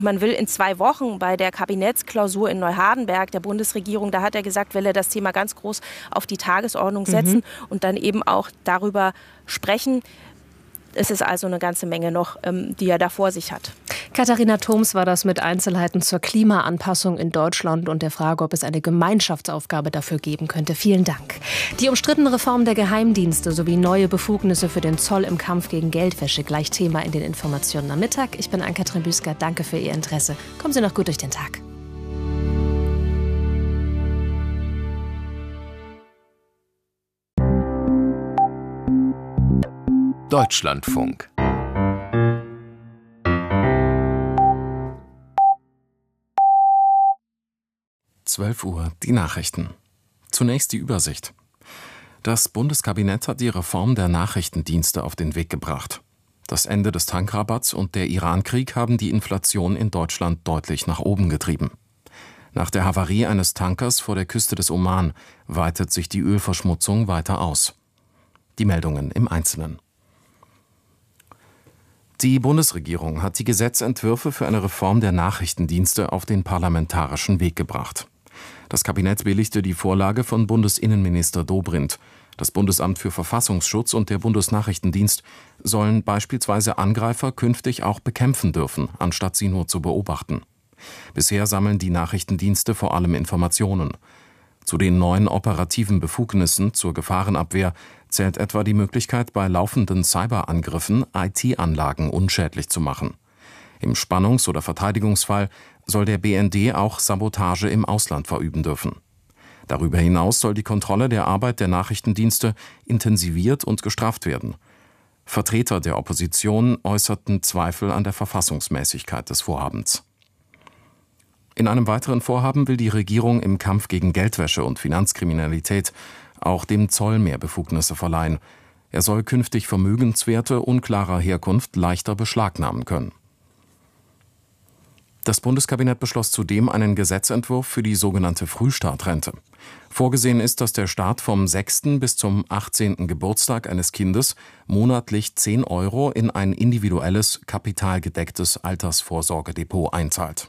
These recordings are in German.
Man will in 2 Wochen bei der Kabinettsklausur in Neuhardenberg der Bundesregierung, da hat er gesagt, will er das Thema ganz groß auf die Tagesordnung setzen und dann eben auch darüber sprechen. Es ist also eine ganze Menge noch, die er da vor sich hat. Katharina Thoms war das mit Einzelheiten zur Klimaanpassung in Deutschland und der Frage, ob es eine Gemeinschaftsaufgabe dafür geben könnte. Vielen Dank. Die umstrittene Reform der Geheimdienste sowie neue Befugnisse für den Zoll im Kampf gegen Geldwäsche gleich Thema in den Informationen am Mittag. Ich bin Ann-Kathrin Büsker. Danke für Ihr Interesse. Kommen Sie noch gut durch den Tag. Deutschlandfunk. Uhr, die Nachrichten. Zunächst die Übersicht. Das Bundeskabinett hat die Reform der Nachrichtendienste auf den Weg gebracht. Das Ende des Tankrabatts und der Irankrieg haben die Inflation in Deutschland deutlich nach oben getrieben. Nach der Havarie eines Tankers vor der Küste des Oman weitet sich die Ölverschmutzung weiter aus. Die Meldungen im Einzelnen. Die Bundesregierung hat die Gesetzentwürfe für eine Reform der Nachrichtendienste auf den parlamentarischen Weg gebracht. Das Kabinett billigte die Vorlage von Bundesinnenminister Dobrindt. Das Bundesamt für Verfassungsschutz und der Bundesnachrichtendienst sollen beispielsweise Angreifer künftig auch bekämpfen dürfen, anstatt sie nur zu beobachten. Bisher sammeln die Nachrichtendienste vor allem Informationen. Zu den neuen operativen Befugnissen zur Gefahrenabwehr zählt etwa die Möglichkeit, bei laufenden Cyberangriffen IT-Anlagen unschädlich zu machen. Im Spannungs- oder Verteidigungsfall soll der BND auch Sabotage im Ausland verüben dürfen. Darüber hinaus soll die Kontrolle der Arbeit der Nachrichtendienste intensiviert und gestrafft werden. Vertreter der Opposition äußerten Zweifel an der Verfassungsmäßigkeit des Vorhabens. In einem weiteren Vorhaben will die Regierung im Kampf gegen Geldwäsche und Finanzkriminalität auch dem Zoll mehr Befugnisse verleihen. Er soll künftig Vermögenswerte unklarer Herkunft leichter beschlagnahmen können. Das Bundeskabinett beschloss zudem einen Gesetzentwurf für die sogenannte Frühstartrente. Vorgesehen ist, dass der Staat vom 6. bis zum 18. Geburtstag eines Kindes monatlich 10 € in ein individuelles, kapitalgedecktes Altersvorsorgedepot einzahlt.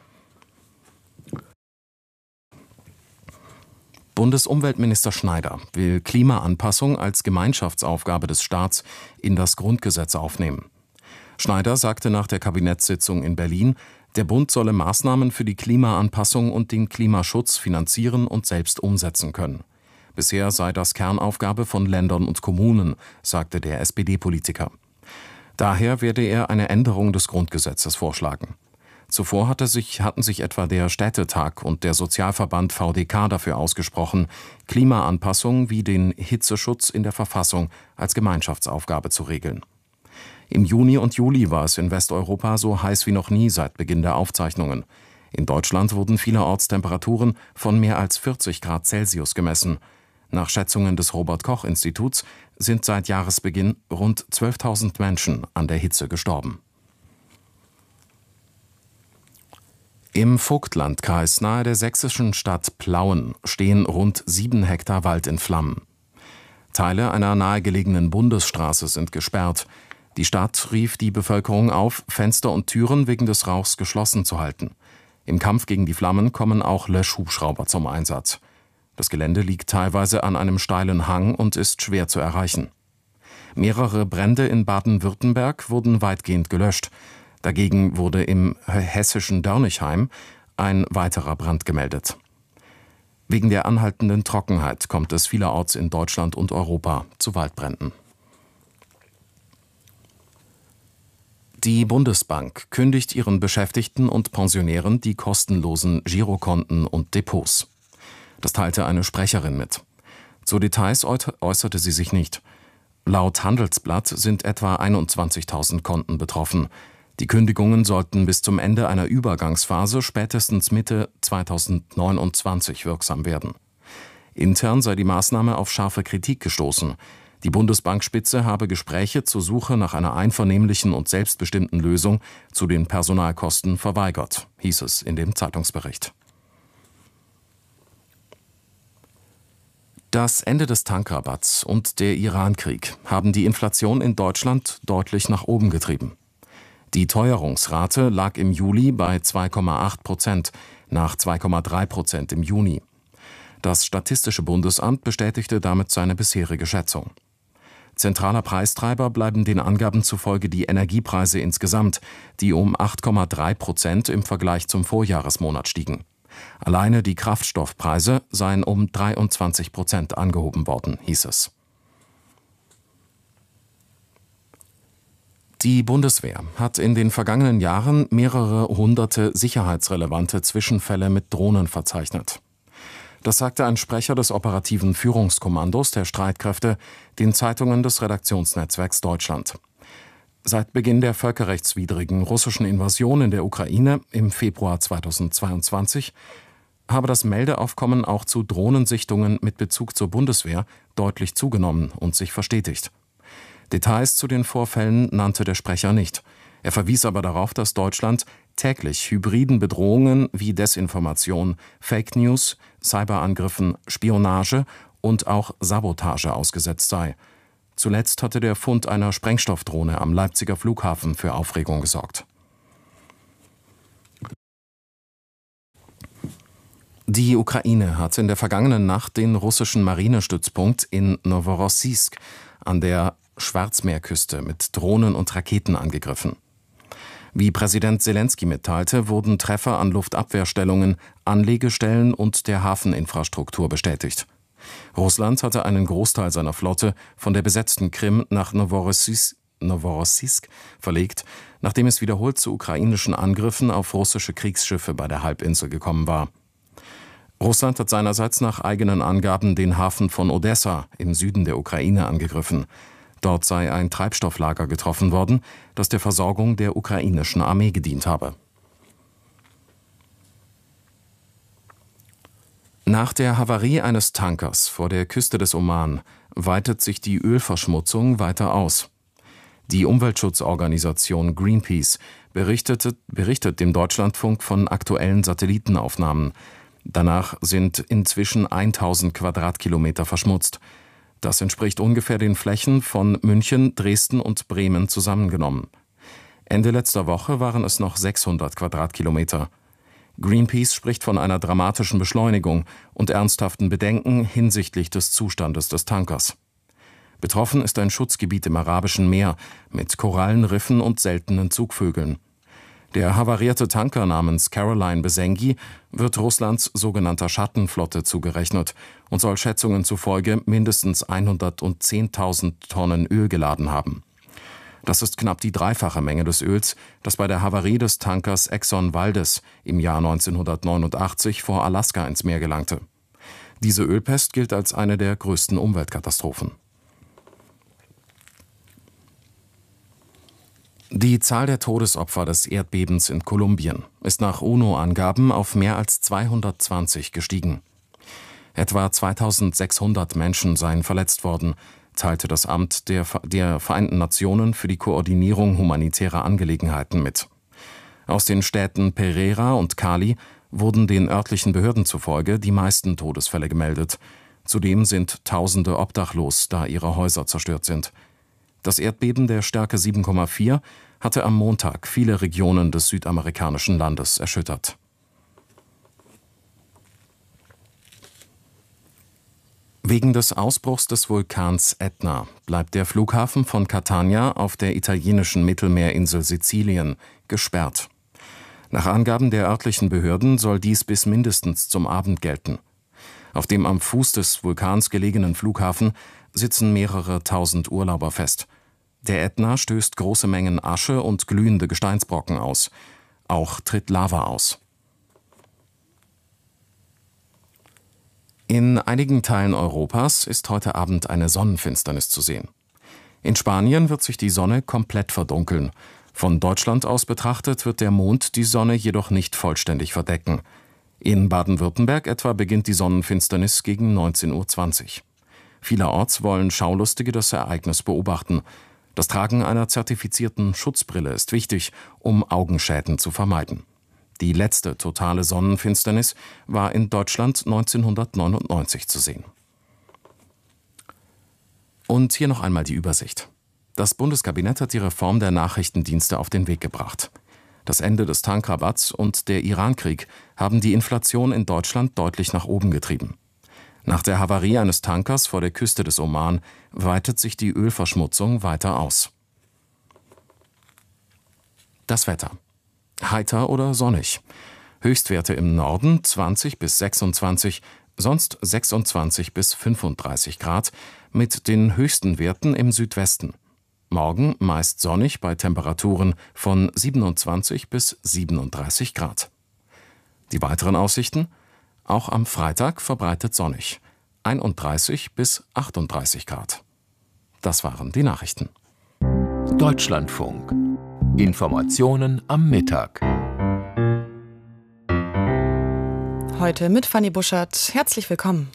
Bundesumweltminister Schneider will Klimaanpassung als Gemeinschaftsaufgabe des Staats in das Grundgesetz aufnehmen. Schneider sagte nach der Kabinettssitzung in Berlin, der Bund solle Maßnahmen für die Klimaanpassung und den Klimaschutz finanzieren und selbst umsetzen können. Bisher sei das Kernaufgabe von Ländern und Kommunen, sagte der SPD-Politiker. Daher werde er eine Änderung des Grundgesetzes vorschlagen. Zuvor hatten sich etwa der Städtetag und der Sozialverband VDK dafür ausgesprochen, Klimaanpassung wie den Hitzeschutz in der Verfassung als Gemeinschaftsaufgabe zu regeln. Im Juni und Juli war es in Westeuropa so heiß wie noch nie seit Beginn der Aufzeichnungen. In Deutschland wurden vielerorts Temperaturen von mehr als 40 Grad Celsius gemessen. Nach Schätzungen des Robert-Koch-Instituts sind seit Jahresbeginn rund 12.000 Menschen an der Hitze gestorben. Im Vogtlandkreis nahe der sächsischen Stadt Plauen stehen rund 7 Hektar Wald in Flammen. Teile einer nahegelegenen Bundesstraße sind gesperrt. Die Stadt rief die Bevölkerung auf, Fenster und Türen wegen des Rauchs geschlossen zu halten. Im Kampf gegen die Flammen kommen auch Löschhubschrauber zum Einsatz. Das Gelände liegt teilweise an einem steilen Hang und ist schwer zu erreichen. Mehrere Brände in Baden-Württemberg wurden weitgehend gelöscht. Dagegen wurde im hessischen Dörnigheim ein weiterer Brand gemeldet. Wegen der anhaltenden Trockenheit kommt es vielerorts in Deutschland und Europa zu Waldbränden. Die Bundesbank kündigt ihren Beschäftigten und Pensionären die kostenlosen Girokonten und Depots. Das teilte eine Sprecherin mit. Zu Details äußerte sie sich nicht. Laut Handelsblatt sind etwa 21.000 Konten betroffen. Die Kündigungen sollten bis zum Ende einer Übergangsphase spätestens Mitte 2029 wirksam werden. Intern sei die Maßnahme auf scharfe Kritik gestoßen. Die Bundesbankspitze habe Gespräche zur Suche nach einer einvernehmlichen und selbstbestimmten Lösung zu den Personalkosten verweigert, hieß es in dem Zeitungsbericht. Das Ende des Tankrabatts und der Irankrieg haben die Inflation in Deutschland deutlich nach oben getrieben. Die Teuerungsrate lag im Juli bei 2,8%, nach 2,3% im Juni. Das Statistische Bundesamt bestätigte damit seine bisherige Schätzung. Zentraler Preistreiber bleiben den Angaben zufolge die Energiepreise insgesamt, die um 8,3% im Vergleich zum Vorjahresmonat stiegen. Alleine die Kraftstoffpreise seien um 23% angehoben worden, hieß es. Die Bundeswehr hat in den vergangenen Jahren mehrere hunderte sicherheitsrelevante Zwischenfälle mit Drohnen verzeichnet. Das sagte ein Sprecher des operativen Führungskommandos der Streitkräfte den Zeitungen des Redaktionsnetzwerks Deutschland. Seit Beginn der völkerrechtswidrigen russischen Invasion in der Ukraine im Februar 2022 habe das Meldeaufkommen auch zu Drohnensichtungen mit Bezug zur Bundeswehr deutlich zugenommen und sich verstetigt. Details zu den Vorfällen nannte der Sprecher nicht. Er verwies aber darauf, dass Deutschland täglich hybriden Bedrohungen wie Desinformation, Fake News, Cyberangriffen, Spionage und auch Sabotage ausgesetzt sei. Zuletzt hatte der Fund einer Sprengstoffdrohne am Leipziger Flughafen für Aufregung gesorgt. Die Ukraine hat in der vergangenen Nacht den russischen Marinestützpunkt in Noworossijsk an der Schwarzmeerküste mit Drohnen und Raketen angegriffen. Wie Präsident Selenskyj mitteilte, wurden Treffer an Luftabwehrstellungen, Anlegestellen und der Hafeninfrastruktur bestätigt. Russland hatte einen Großteil seiner Flotte von der besetzten Krim nach Noworossijsk verlegt, nachdem es wiederholt zu ukrainischen Angriffen auf russische Kriegsschiffe bei der Halbinsel gekommen war. Russland hat seinerseits nach eigenen Angaben den Hafen von Odessa im Süden der Ukraine angegriffen. Dort sei ein Treibstofflager getroffen worden, das der Versorgung der ukrainischen Armee gedient habe. Nach der Havarie eines Tankers vor der Küste des Oman weitet sich die Ölverschmutzung weiter aus. Die Umweltschutzorganisation Greenpeace berichtet dem Deutschlandfunk von aktuellen Satellitenaufnahmen. Danach sind inzwischen 1000 Quadratkilometer verschmutzt. Das entspricht ungefähr den Flächen von München, Dresden und Bremen zusammengenommen. Ende letzter Woche waren es noch 600 Quadratkilometer. Greenpeace spricht von einer dramatischen Beschleunigung und ernsthaften Bedenken hinsichtlich des Zustandes des Tankers. Betroffen ist ein Schutzgebiet im Arabischen Meer mit Korallenriffen und seltenen Zugvögeln. Der havarierte Tanker namens Caroline Besengi wird Russlands sogenannter Schattenflotte zugerechnet und soll Schätzungen zufolge mindestens 110.000 Tonnen Öl geladen haben. Das ist knapp die dreifache Menge des Öls, das bei der Havarie des Tankers Exxon Valdez im Jahr 1989 vor Alaska ins Meer gelangte. Diese Ölpest gilt als eine der größten Umweltkatastrophen. Die Zahl der Todesopfer des Erdbebens in Kolumbien ist nach UNO-Angaben auf mehr als 220 gestiegen. Etwa 2600 Menschen seien verletzt worden, teilte das Amt der Vereinten Nationen für die Koordinierung humanitärer Angelegenheiten mit. Aus den Städten Pereira und Cali wurden den örtlichen Behörden zufolge die meisten Todesfälle gemeldet. Zudem sind Tausende obdachlos, da ihre Häuser zerstört sind. Das Erdbeben der Stärke 7,4 hatte am Montag viele Regionen des südamerikanischen Landes erschüttert. Wegen des Ausbruchs des Vulkans Etna bleibt der Flughafen von Catania auf der italienischen Mittelmeerinsel Sizilien gesperrt. Nach Angaben der örtlichen Behörden soll dies bis mindestens zum Abend gelten. Auf dem am Fuß des Vulkans gelegenen Flughafen sitzen mehrere tausend Urlauber fest. Der Ätna stößt große Mengen Asche und glühende Gesteinsbrocken aus. Auch tritt Lava aus. In einigen Teilen Europas ist heute Abend eine Sonnenfinsternis zu sehen. In Spanien wird sich die Sonne komplett verdunkeln. Von Deutschland aus betrachtet wird der Mond die Sonne jedoch nicht vollständig verdecken. In Baden-Württemberg etwa beginnt die Sonnenfinsternis gegen 19:20 Uhr. Vielerorts wollen Schaulustige das Ereignis beobachten. Das Tragen einer zertifizierten Schutzbrille ist wichtig, um Augenschäden zu vermeiden. Die letzte totale Sonnenfinsternis war in Deutschland 1999 zu sehen. Und hier noch einmal die Übersicht. Das Bundeskabinett hat die Reform der Nachrichtendienste auf den Weg gebracht. Das Ende des Tankrabatts und der Irankrieg haben die Inflation in Deutschland deutlich nach oben getrieben. Nach der Havarie eines Tankers vor der Küste des Oman weitet sich die Ölverschmutzung weiter aus. Das Wetter. Heiter oder sonnig. Höchstwerte im Norden 20 bis 26, sonst 26 bis 35 Grad, mit den höchsten Werten im Südwesten. Morgen meist sonnig bei Temperaturen von 27 bis 37 Grad. Die weiteren Aussichten? Auch am Freitag verbreitet sonnig. 31 bis 38 Grad. Das waren die Nachrichten. Deutschlandfunk. Informationen am Mittag. Heute mit Fanny Buschert. Herzlich willkommen.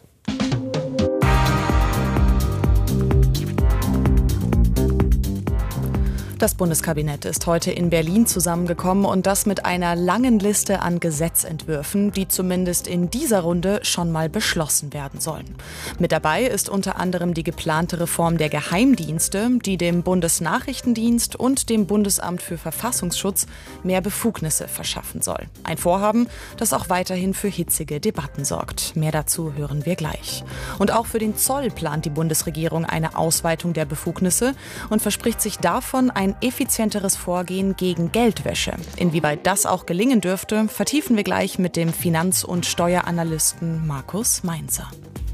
Das Bundeskabinett ist heute in Berlin zusammengekommen und das mit einer langen Liste an Gesetzentwürfen, die zumindest in dieser Runde schon mal beschlossen werden sollen. Mit dabei ist unter anderem die geplante Reform der Geheimdienste, die dem Bundesnachrichtendienst und dem Bundesamt für Verfassungsschutz mehr Befugnisse verschaffen soll. Ein Vorhaben, das auch weiterhin für hitzige Debatten sorgt. Mehr dazu hören wir gleich. Und auch für den Zoll plant die Bundesregierung eine Ausweitung der Befugnisse und verspricht sich davon ein effizienteres Vorgehen gegen Geldwäsche. Inwieweit das auch gelingen dürfte, vertiefen wir gleich mit dem Finanz- und Steueranalysten Markus Mainzer.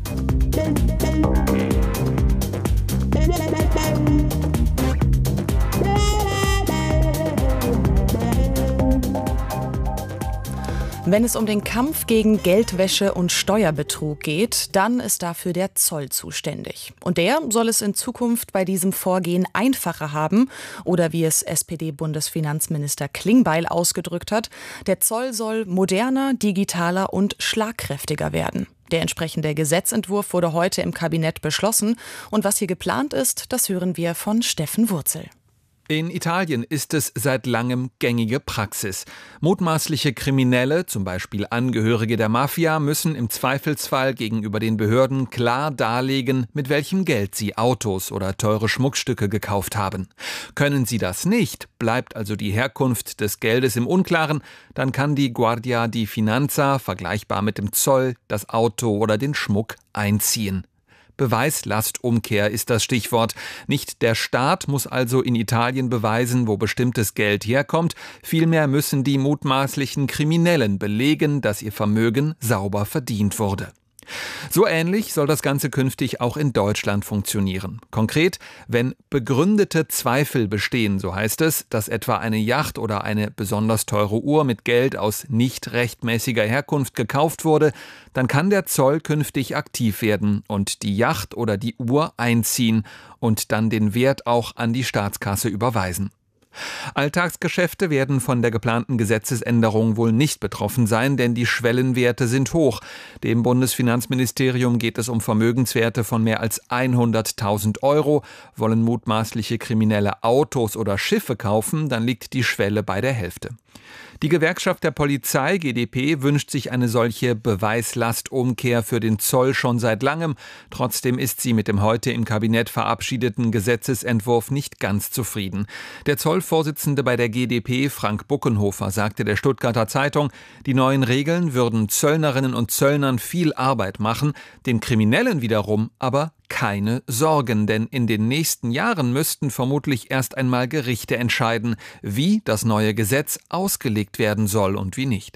Wenn es um den Kampf gegen Geldwäsche und Steuerbetrug geht, dann ist dafür der Zoll zuständig. Und der soll es in Zukunft bei diesem Vorgehen einfacher haben. Oder wie es SPD-Bundesfinanzminister Klingbeil ausgedrückt hat, der Zoll soll moderner, digitaler und schlagkräftiger werden. Der entsprechende Gesetzentwurf wurde heute im Kabinett beschlossen. Und was hier geplant ist, das hören wir von Steffen Wurzel. In Italien ist es seit langem gängige Praxis. Mutmaßliche Kriminelle, zum Beispiel Angehörige der Mafia, müssen im Zweifelsfall gegenüber den Behörden klar darlegen, mit welchem Geld sie Autos oder teure Schmuckstücke gekauft haben. Können sie das nicht, bleibt also die Herkunft des Geldes im Unklaren, dann kann die Guardia di Finanza, vergleichbar mit dem Zoll, das Auto oder den Schmuck einziehen. Beweislastumkehr ist das Stichwort. Nicht der Staat muss also in Italien beweisen, wo bestimmtes Geld herkommt. Vielmehr müssen die mutmaßlichen Kriminellen belegen, dass ihr Vermögen sauber verdient wurde. So ähnlich soll das Ganze künftig auch in Deutschland funktionieren. Konkret, wenn begründete Zweifel bestehen, so heißt es, dass etwa eine Yacht oder eine besonders teure Uhr mit Geld aus nicht rechtmäßiger Herkunft gekauft wurde, dann kann der Zoll künftig aktiv werden und die Yacht oder die Uhr einziehen und dann den Wert auch an die Staatskasse überweisen. Alltagsgeschäfte werden von der geplanten Gesetzesänderung wohl nicht betroffen sein, denn die Schwellenwerte sind hoch. Dem Bundesfinanzministerium geht es um Vermögenswerte von mehr als 100.000 Euro. Wollen mutmaßliche Kriminelle Autos oder Schiffe kaufen, dann liegt die Schwelle bei der Hälfte. Die Gewerkschaft der Polizei, GdP, wünscht sich eine solche Beweislastumkehr für den Zoll schon seit langem. Trotzdem ist sie mit dem heute im Kabinett verabschiedeten Gesetzesentwurf nicht ganz zufrieden. Der Zollvorsitzende bei der GdP, Frank Buckenhofer, sagte der Stuttgarter Zeitung, die neuen Regeln würden Zöllnerinnen und Zöllnern viel Arbeit machen, den Kriminellen wiederum aber keine Sorgen, denn in den nächsten Jahren müssten vermutlich erst einmal Gerichte entscheiden, wie das neue Gesetz ausgelegt werden soll und wie nicht.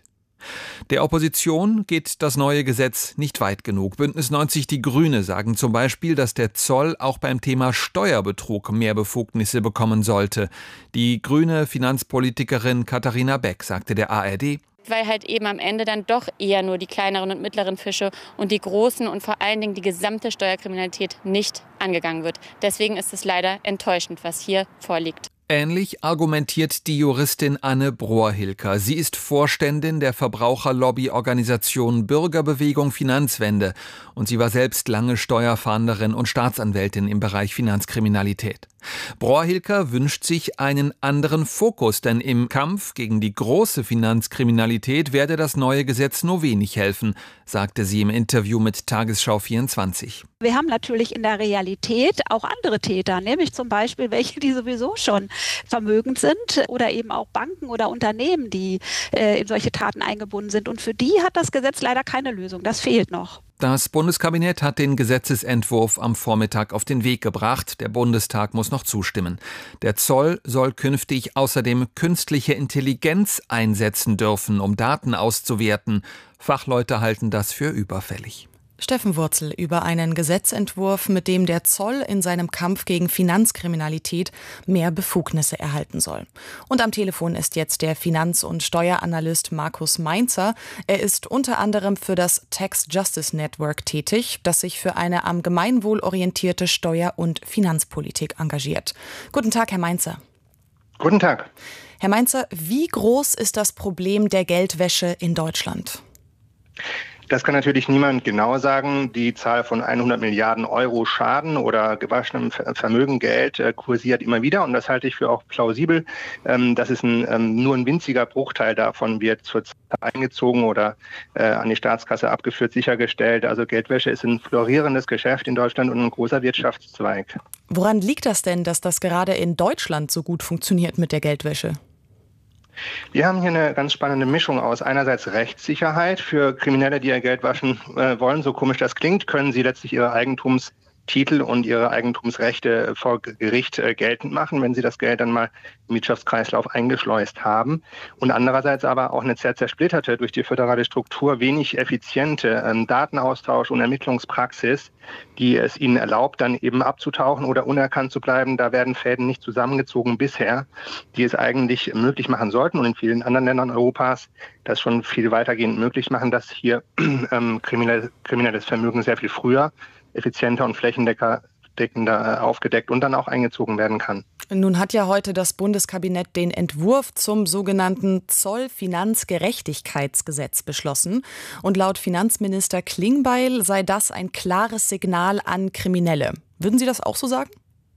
Der Opposition geht das neue Gesetz nicht weit genug. Bündnis 90 Die Grüne sagen zum Beispiel, dass der Zoll auch beim Thema Steuerbetrug mehr Befugnisse bekommen sollte. Die grüne Finanzpolitikerin Katharina Beck sagte der ARD: Weil halt eben am Ende dann doch eher nur die kleineren und mittleren Fische und die großen und vor allen Dingen die gesamte Steuerkriminalität nicht angegangen wird. Deswegen ist es leider enttäuschend, was hier vorliegt. Ähnlich argumentiert die Juristin Anne Brohr-Hilker. Sie ist Vorständin der Verbraucherlobbyorganisation Bürgerbewegung Finanzwende und sie war selbst lange Steuerfahnderin und Staatsanwältin im Bereich Finanzkriminalität. Brohr-Hilker wünscht sich einen anderen Fokus, denn im Kampf gegen die große Finanzkriminalität werde das neue Gesetz nur wenig helfen, sagte sie im Interview mit Tagesschau 24. Wir haben natürlich in der Realität auch andere Täter, nämlich zum Beispiel welche, die sowieso schon vermögend sind oder eben auch Banken oder Unternehmen, die in solche Taten eingebunden sind. Und für die hat das Gesetz leider keine Lösung. Das fehlt noch. Das Bundeskabinett hat den Gesetzesentwurf am Vormittag auf den Weg gebracht. Der Bundestag muss noch zustimmen. Der Zoll soll künftig außerdem künstliche Intelligenz einsetzen dürfen, um Daten auszuwerten. Fachleute halten das für überfällig. Steffen Wurzel über einen Gesetzentwurf, mit dem der Zoll in seinem Kampf gegen Finanzkriminalität mehr Befugnisse erhalten soll. Und am Telefon ist jetzt der Finanz- und Steueranalyst Markus Mainzer. Er ist unter anderem für das Tax Justice Network tätig, das sich für eine am Gemeinwohl orientierte Steuer- und Finanzpolitik engagiert. Guten Tag, Herr Mainzer. Guten Tag. Herr Mainzer, wie groß ist das Problem der Geldwäsche in Deutschland? Das kann natürlich niemand genau sagen. Die Zahl von 100 Milliarden Euro Schaden oder gewaschenem Vermögen, Geld, kursiert immer wieder. Und das halte ich für auch plausibel. Das ist nur ein winziger Bruchteil davon wird zurzeit eingezogen oder an die Staatskasse abgeführt, sichergestellt. Also Geldwäsche ist ein florierendes Geschäft in Deutschland und ein großer Wirtschaftszweig. Woran liegt das denn, dass das gerade in Deutschland so gut funktioniert mit der Geldwäsche? Wir haben hier eine ganz spannende Mischung aus einerseits Rechtssicherheit für Kriminelle, die ihr Geld waschen wollen. So komisch das klingt, können sie letztlich ihre Eigentumstitel und ihre Eigentumsrechte vor Gericht geltend machen, wenn sie das Geld dann mal im Wirtschaftskreislauf eingeschleust haben. Und andererseits aber auch eine sehr zersplitterte, durch die föderale Struktur wenig effiziente Datenaustausch und Ermittlungspraxis, die es ihnen erlaubt, dann eben abzutauchen oder unerkannt zu bleiben. Da werden Fäden nicht zusammengezogen bisher, die es eigentlich möglich machen sollten und in vielen anderen Ländern Europas das schon viel weitergehend möglich machen, dass hier kriminelles Vermögen sehr viel früher, effizienter und flächendeckender aufgedeckt und dann auch eingezogen werden kann. Nun hat ja heute das Bundeskabinett den Entwurf zum sogenannten Zollfinanzgerechtigkeitsgesetz beschlossen. Und laut Finanzminister Klingbeil sei das ein klares Signal an Kriminelle. Würden Sie das auch so sagen?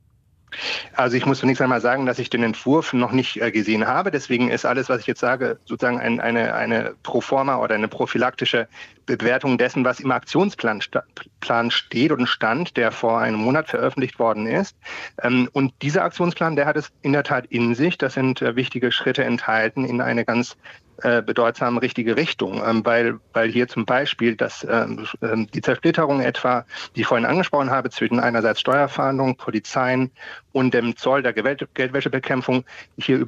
Also ich muss zunächst einmal sagen, dass ich den Entwurf noch nicht gesehen habe. Deswegen ist alles, was ich jetzt sage, sozusagen eine Proforma oder eine prophylaktische Bewertung dessen, was im Aktionsplan steht und stand, der vor einem Monat veröffentlicht worden ist. Und dieser Aktionsplan, der hat es in der Tat in sich. Das sind wichtige Schritte enthalten in eine ganz bedeutsam richtige Richtung, weil hier zum Beispiel die Zersplitterung etwa, die ich vorhin angesprochen habe, zwischen einerseits Steuerfahndung, Polizeien und dem Zoll der Geldwäschebekämpfung hier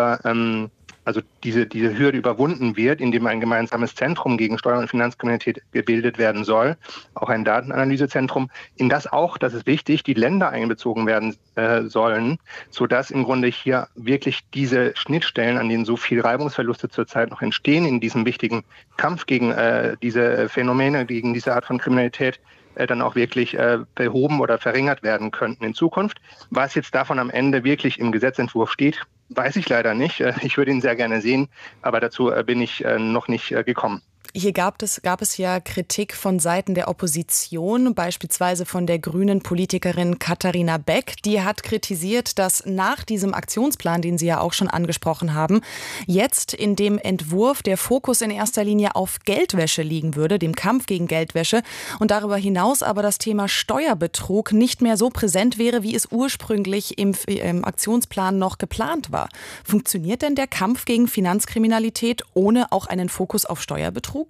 also diese Hürde überwunden wird, indem ein gemeinsames Zentrum gegen Steuer- und Finanzkriminalität gebildet werden soll, auch ein Datenanalysezentrum, in das auch, das ist wichtig, die Länder einbezogen werden sollen, sodass im Grunde hier wirklich diese Schnittstellen, an denen so viel Reibungsverluste zurzeit noch entstehen, in diesem wichtigen Kampf gegen diese Phänomene, gegen diese Art von Kriminalität, dann auch wirklich behoben oder verringert werden könnten in Zukunft. Was jetzt davon am Ende wirklich im Gesetzentwurf steht, weiß ich leider nicht. Ich würde ihn sehr gerne sehen, aber dazu bin ich noch nicht gekommen. Hier gab es ja Kritik von Seiten der Opposition, beispielsweise von der grünen Politikerin Katharina Beck. Die hat kritisiert, dass nach diesem Aktionsplan, den Sie ja auch schon angesprochen haben, jetzt in dem Entwurf der Fokus in erster Linie auf Geldwäsche liegen würde, dem Kampf gegen Geldwäsche, und darüber hinaus aber das Thema Steuerbetrug nicht mehr so präsent wäre, wie es ursprünglich im Aktionsplan noch geplant war. Funktioniert denn der Kampf gegen Finanzkriminalität ohne auch einen Fokus auf Steuerbetrug?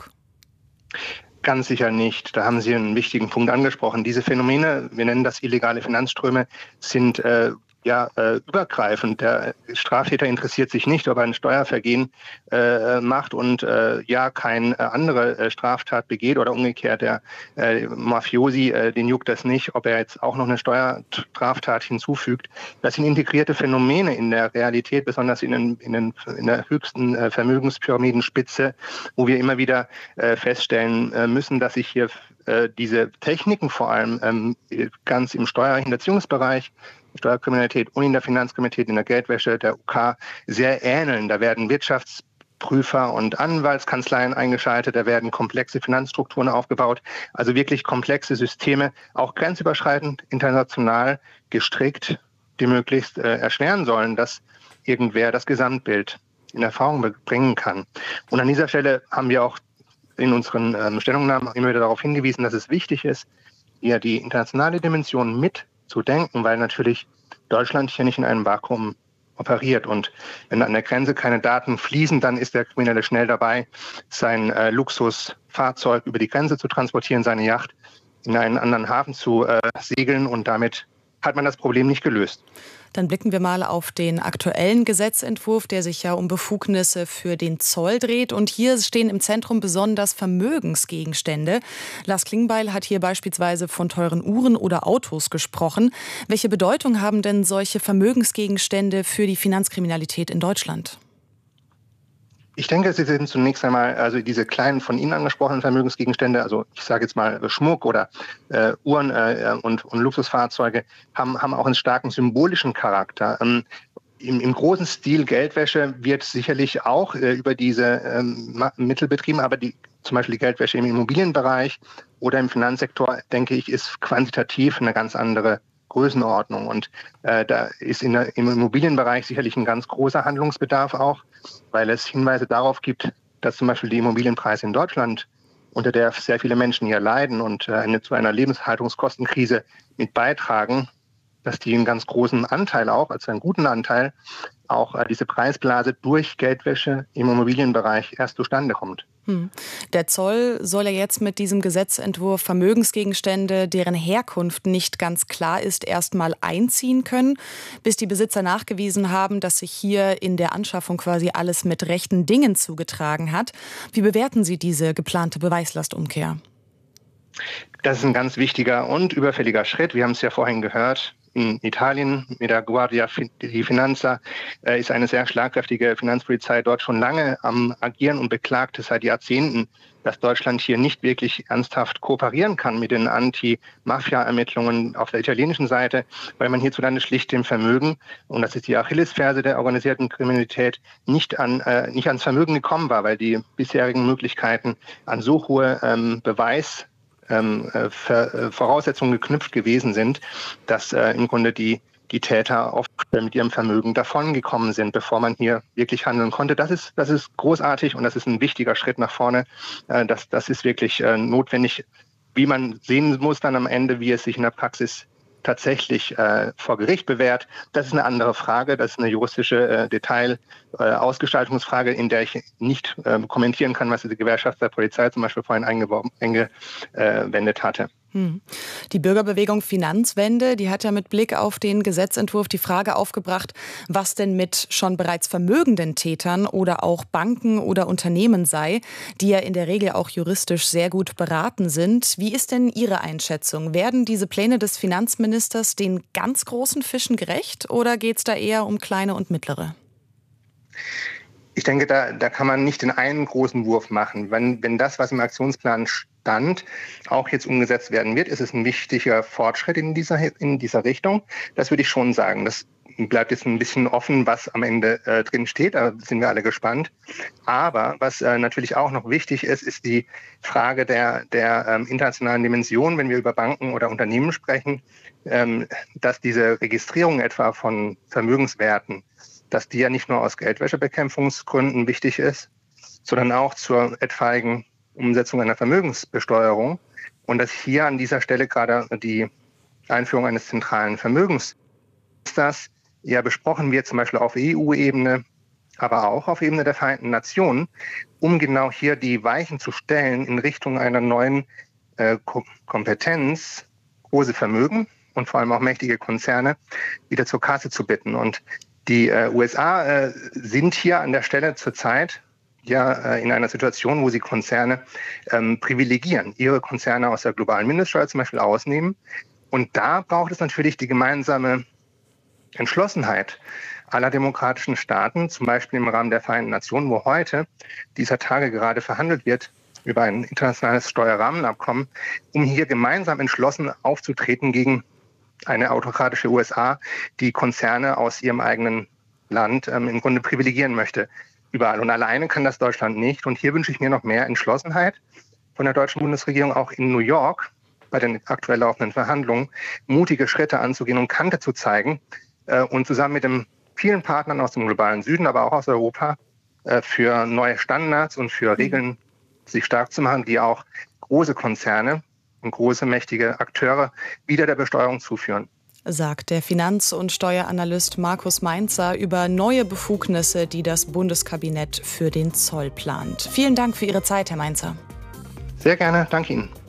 Ganz sicher nicht. Da haben Sie einen wichtigen Punkt angesprochen. Diese Phänomene, wir nennen das illegale Finanzströme, sind übergreifend. Der Straftäter interessiert sich nicht, ob er ein Steuervergehen macht und keine andere Straftat begeht oder umgekehrt. Der Mafiosi, den juckt das nicht, ob er jetzt auch noch eine Steuerstraftat hinzufügt. Das sind integrierte Phänomene in der Realität, besonders in der höchsten Vermögenspyramidenspitze, wo wir immer wieder feststellen müssen, dass sich hier diese Techniken vor allem ganz im Steuerhinterziehungsbereich, Steuerkriminalität und in der Finanzkriminalität, in der Geldwäsche, der UK sehr ähneln. Da werden Wirtschaftsprüfer und Anwaltskanzleien eingeschaltet, da werden komplexe Finanzstrukturen aufgebaut, also wirklich komplexe Systeme, auch grenzüberschreitend, international gestrickt, die möglichst erschweren sollen, dass irgendwer das Gesamtbild in Erfahrung bringen kann. Und an dieser Stelle haben wir auch in unseren Stellungnahmen immer wieder darauf hingewiesen, dass es wichtig ist, hier die internationale Dimension mitzudenken, weil natürlich Deutschland hier nicht in einem Vakuum operiert. Und wenn an der Grenze keine Daten fließen, dann ist der Kriminelle schnell dabei, sein Luxusfahrzeug über die Grenze zu transportieren, seine Yacht in einen anderen Hafen zu segeln, und damit hat man das Problem nicht gelöst. Dann blicken wir mal auf den aktuellen Gesetzentwurf, der sich ja um Befugnisse für den Zoll dreht. Und hier stehen im Zentrum besonders Vermögensgegenstände. Lars Klingbeil hat hier beispielsweise von teuren Uhren oder Autos gesprochen. Welche Bedeutung haben denn solche Vermögensgegenstände für die Finanzkriminalität in Deutschland? Ich denke, sie sind zunächst einmal, also diese kleinen von Ihnen angesprochenen Vermögensgegenstände, also ich sage jetzt mal Schmuck oder Uhren und Luxusfahrzeuge, haben auch einen starken symbolischen Charakter. Im großen Stil Geldwäsche wird sicherlich auch über diese Mittel betrieben, aber zum Beispiel die Geldwäsche im Immobilienbereich oder im Finanzsektor, denke ich, ist quantitativ eine ganz andere Größenordnung. Und da ist im Immobilienbereich sicherlich ein ganz großer Handlungsbedarf auch, weil es Hinweise darauf gibt, dass zum Beispiel die Immobilienpreise in Deutschland, unter der sehr viele Menschen hier leiden und zu einer Lebenshaltungskostenkrise mit beitragen, dass die einen ganz großen Anteil auch, also einen guten Anteil, auch diese Preisblase durch Geldwäsche im Immobilienbereich erst zustande kommt. Der Zoll soll ja jetzt mit diesem Gesetzentwurf Vermögensgegenstände, deren Herkunft nicht ganz klar ist, erstmal einziehen können, bis die Besitzer nachgewiesen haben, dass sich hier in der Anschaffung quasi alles mit rechten Dingen zugetragen hat. Wie bewerten Sie diese geplante Beweislastumkehr? Das ist ein ganz wichtiger und überfälliger Schritt. Wir haben es ja vorhin gehört. In Italien mit der Guardia di Finanza ist eine sehr schlagkräftige Finanzpolizei dort schon lange am Agieren und beklagt seit Jahrzehnten, dass Deutschland hier nicht wirklich ernsthaft kooperieren kann mit den Anti-Mafia-Ermittlungen auf der italienischen Seite, weil man hierzulande schlicht dem Vermögen, und das ist die Achillesferse der organisierten Kriminalität, nicht ans Vermögen gekommen war, weil die bisherigen Möglichkeiten an so hohe Voraussetzungen geknüpft gewesen sind, dass im Grunde die Täter oft mit ihrem Vermögen davongekommen sind, bevor man hier wirklich handeln konnte. Das ist großartig und das ist ein wichtiger Schritt nach vorne. Das ist wirklich notwendig. Wie man sehen muss dann am Ende, wie es sich in der Praxis tatsächlich vor Gericht bewährt, das ist eine andere Frage. Das ist eine juristische Ausgestaltungsfrage, in der ich nicht kommentieren kann, was die Gewerkschaft der Polizei zum Beispiel vorhin eingewendet hatte. Die Bürgerbewegung Finanzwende, die hat ja mit Blick auf den Gesetzentwurf die Frage aufgebracht, was denn mit schon bereits vermögenden Tätern oder auch Banken oder Unternehmen sei, die ja in der Regel auch juristisch sehr gut beraten sind. Wie ist denn Ihre Einschätzung? Werden diese Pläne des Finanzministers den ganz großen Fischen gerecht oder geht es da eher um kleine und mittlere? Ich denke, da kann man nicht den einen großen Wurf machen. Wenn das, was im Aktionsplan stand, auch jetzt umgesetzt werden wird, ist es ein wichtiger Fortschritt in dieser Richtung. Das würde ich schon sagen. Das bleibt jetzt ein bisschen offen, was am Ende drin steht. Da sind wir alle gespannt. Aber was natürlich auch noch wichtig ist, ist die Frage der internationalen Dimension, wenn wir über Banken oder Unternehmen sprechen, dass diese Registrierung etwa von Vermögenswerten, dass die ja nicht nur aus Geldwäschebekämpfungsgründen wichtig ist, sondern auch zur etwaigen Umsetzung einer Vermögensbesteuerung. Und dass hier an dieser Stelle gerade die Einführung eines zentralen Vermögensregisters ja besprochen wird, zum Beispiel auf EU-Ebene, aber auch auf Ebene der Vereinten Nationen, um genau hier die Weichen zu stellen in Richtung einer neuen Kompetenz, große Vermögen und vor allem auch mächtige Konzerne wieder zur Kasse zu bitten. Und die USA sind hier an der Stelle zurzeit ja in einer Situation, wo sie Konzerne privilegieren, ihre Konzerne aus der globalen Mindeststeuer zum Beispiel ausnehmen. Und da braucht es natürlich die gemeinsame Entschlossenheit aller demokratischen Staaten, zum Beispiel im Rahmen der Vereinten Nationen, wo heute dieser Tage gerade verhandelt wird über ein internationales Steuerrahmenabkommen, um hier gemeinsam entschlossen aufzutreten gegen eine autokratische USA, die Konzerne aus ihrem eigenen Land im Grunde privilegieren möchte. Überall. Und alleine kann das Deutschland nicht. Und hier wünsche ich mir noch mehr Entschlossenheit von der deutschen Bundesregierung, auch in New York bei den aktuell laufenden Verhandlungen mutige Schritte anzugehen und Kante zu zeigen, und zusammen mit den vielen Partnern aus dem globalen Süden, aber auch aus Europa, für neue Standards und für Regeln sich stark zu machen, die auch große Konzerne und große mächtige Akteure wieder der Besteuerung zuführen. Sagt der Finanz- und Steueranalyst Markus Mainzer über neue Befugnisse, die das Bundeskabinett für den Zoll plant. Vielen Dank für Ihre Zeit, Herr Mainzer. Sehr gerne, danke Ihnen.